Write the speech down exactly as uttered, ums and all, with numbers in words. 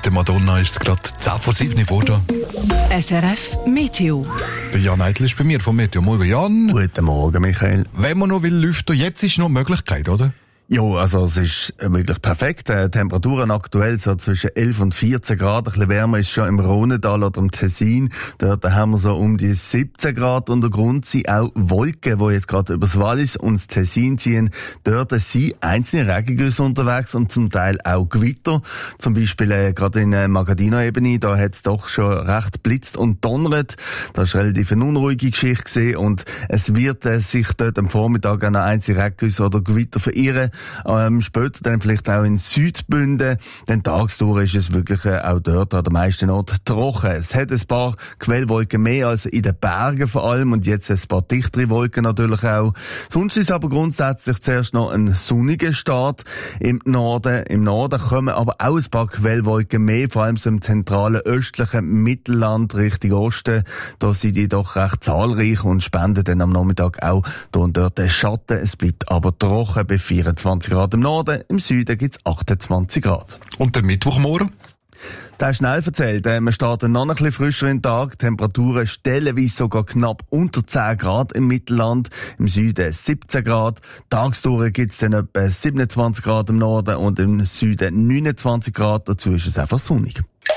Mit der Madonna ist es gerade zehn vor sieben geworden. S R F Meteo. Der Jan Eitel ist bei mir vom Meteo. Morgen, Jan. Guten Morgen, Michael. Wenn man noch will lüften, jetzt ist noch eine Möglichkeit, oder? Ja, also es ist wirklich perfekt. Äh, Temperaturen aktuell so zwischen elf und vierzehn Grad. Ein bisschen wärmer ist schon im Rhonedal oder im Tessin. Dort haben wir so um die siebzehn Grad. Und der Grund sind auch Wolken, die jetzt gerade übers Wallis und das Tessin ziehen. Dort sind einzelne Regengüsse unterwegs und zum Teil auch Gewitter. Zum Beispiel äh, gerade in der Magadino-Ebene, da hat es doch schon recht blitzt und donnert. Das ist relativ eine unruhige Geschichte gewesen. Und es wird äh, sich dort am Vormittag an einzelne Regengüsse oder Gewitter verirren. Ähm, später dann vielleicht auch in Südbünden. Denn tagsdurch ist es wirklich äh, auch dort an den meisten Orten trocken. Es hat ein paar Quellwolken mehr als in den Bergen vor allem und jetzt ein paar dichtere Wolken natürlich auch. Sonst ist aber grundsätzlich zuerst noch ein sonniger Start im Norden. Im Norden kommen aber auch ein paar Quellwolken mehr, vor allem so im zentralen östlichen Mittelland Richtung Osten. Da sind die doch recht zahlreich und spenden dann am Nachmittag auch hier und dort den Schatten. Es bleibt aber trocken bei vierundzwanzig Grad im Norden, im Süden gibt es achtundzwanzig Grad. Und der Mittwochmorgen? Das ist schnell erzählt. Wir starten noch ein bisschen frischer in den Tag. Temperaturen stellenweise sogar knapp unter zehn Grad im Mittelland, im Süden siebzehn Grad. Tagsdurch gibt es dann etwa siebenundzwanzig Grad im Norden und im Süden neunundzwanzig Grad. Dazu ist es einfach sonnig.